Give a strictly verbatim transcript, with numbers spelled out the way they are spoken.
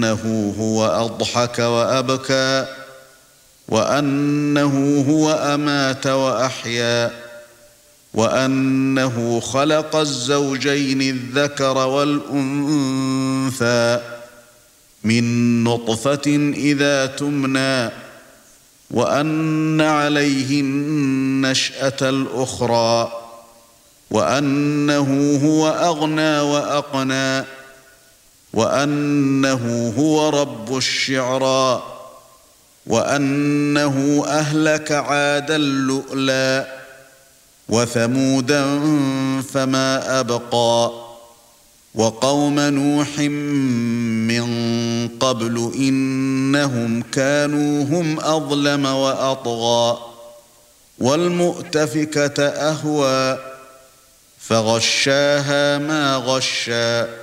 وأنه هو أضحك وأبكى وأنه هو أمات وأحيا وأنه خلق الزوجين الذكر والأنثى من نطفة إذا تمنى وأن عليه النشأة الأخرى وأنه هو أغنى وأقنى وأنه هو رب الشعرى وأنه أهلك عادا اللؤلؤ وثمودا فما أبقى وقوم نوح من قبل إنهم كانوا هم أظلم وأطغى والمؤتفكة أهوى فغشاها ما غشى